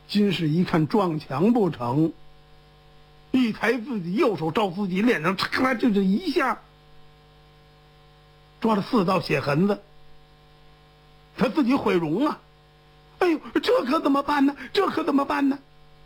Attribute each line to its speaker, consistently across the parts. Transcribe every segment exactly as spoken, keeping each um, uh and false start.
Speaker 1: 金氏一看撞墙不成，一抬自己右手照自己脸上，嚓，就这一下抓了四道血痕子，他自己毁容啊！哎呦，这可怎么办呢？这可怎么办呢？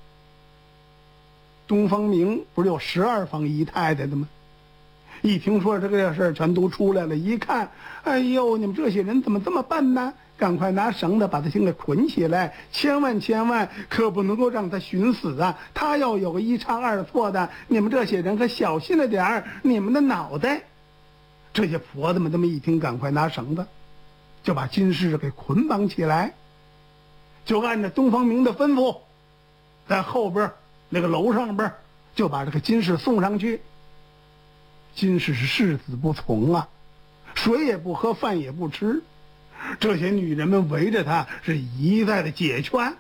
Speaker 1: 东方明不是有十二房姨太太的吗？一听说这个事儿全都出来了，一看，哎呦，你们这些人怎么这么办呢？赶快拿绳子把他先给捆起来，千万千万可不能够让他寻死啊！他要有个一差二错的，你们这些人可小心了点儿，你们的脑袋。这些婆子们这么一听，赶快拿绳子就把金氏给捆绑起来，就按照东方明的吩咐，在后边那个楼上边就把这个金氏送上去。金氏是誓死不从啊，水也不喝，饭也不吃。这些女人们围着他是一再的解劝。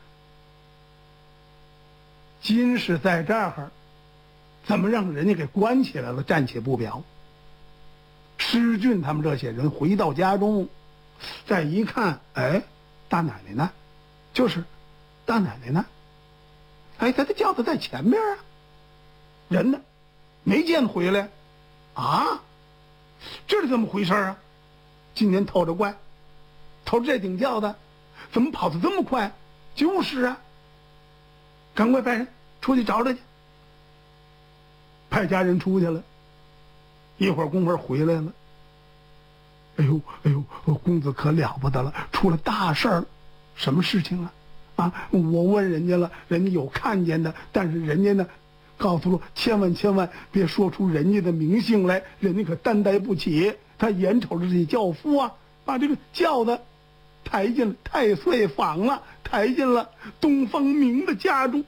Speaker 1: 金氏在这儿怎么让人家给关起来了，暂且不表。施俊他们这些人回到家中，再一看，哎，大奶奶呢？就是大奶奶呢？哎，他的轿子在前面啊，人呢？没见回来啊？这是怎么回事啊？今天偷着怪，偷着这顶轿子，怎么跑得这么快？就是啊，赶快派人出去找找去。派家人出去了，一会儿功夫回来了。哎呦哎呦，公子可了不得了，出了大事儿！什么事情啊？啊，我问人家了，人家有看见的，但是人家呢，告诉我千万千万别说出人家的名姓来，人家可担待不起。他眼瞅着这轿夫啊，把这个轿子抬进了太岁坊了，抬进了东方明的家中。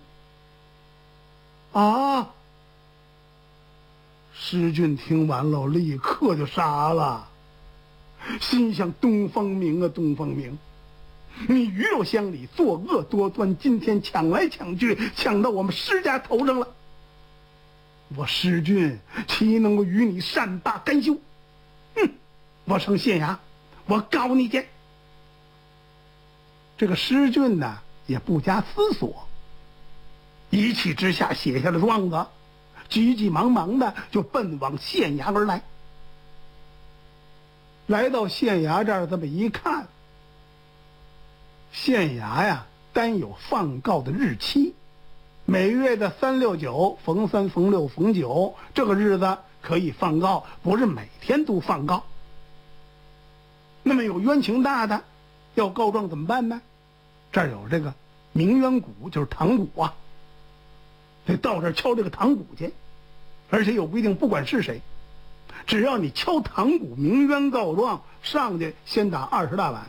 Speaker 1: 啊！施俊听完了，立刻就傻了，心想：东方明啊，东方明，你鱼肉乡里作恶多端，今天抢来抢去，抢到我们施家头上了。我施俊岂能够与你善罢甘休？哼！我上县衙，我告你去。这个施俊呢，也不加思索，一气之下写下了状子，急急忙忙的就奔往县衙而来。来到县衙这儿，这么一看，县衙呀，单有放告的日期，每月的三六九，逢三逢六逢九，这个日子可以放告，不是每天都放告。那么有冤情大的要告状怎么办呢？这儿有这个鸣冤鼓，就是堂鼓啊，得到这儿敲这个堂鼓去。而且有规定，不管是谁，只要你敲堂鼓鸣冤告状，上去先打二十大板。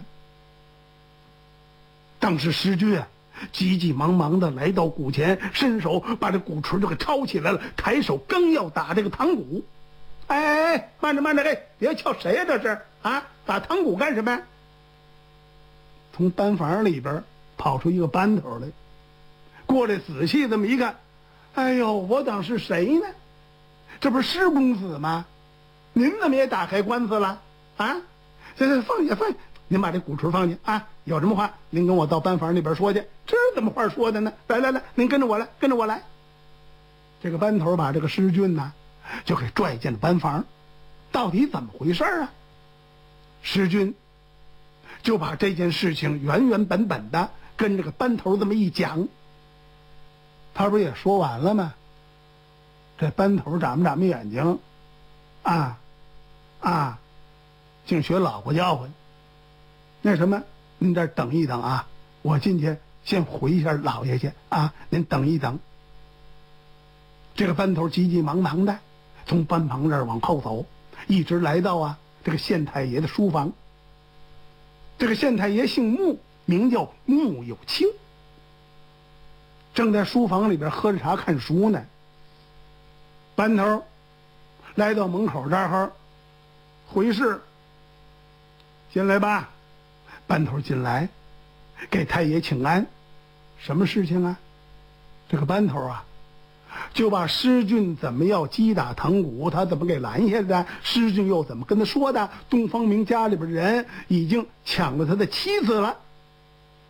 Speaker 1: 当时施俊啊，急急忙忙的来到鼓前，伸手把这鼓槌就给抄起来了，抬手刚要打这个堂鼓。哎哎哎，慢着慢着，哎，别敲谁呀、啊？这是啊，打堂鼓干什么呀？从班房里边跑出一个班头来，过来仔细这么一看，哎呦，我当是谁呢？这不是施公子吗？您怎么也打开官司了啊？这这放下放下，您把这鼓槌放下啊！有什么话您跟我到班房里边说去。这是怎么话说的呢？来来来，您跟着我来，跟着我来。这个班头把这个施俊呐就给拽进了班房，到底怎么回事啊？施俊就把这件事情原原本本的跟这个班头这么一讲。他不是也说完了吗？这班头眨巴眨巴眼睛，啊啊，净学老婆叫唤。那什么，您这儿等一等啊，我进去先回一下老爷去啊，您等一等。这个班头急急忙忙的从班房这儿往后走，一直来到啊这个县太爷的书房。这个县太爷姓穆，名叫穆有清，正在书房里边喝着茶看书呢。班头来到门口这儿，回事，进来吧。班头进来，给太爷请安。什么事情啊？这个班头啊，就把施俊怎么要击打堂鼓，他怎么给拦下的，施俊又怎么跟他说的，东方明家里边人已经抢了他的妻子了，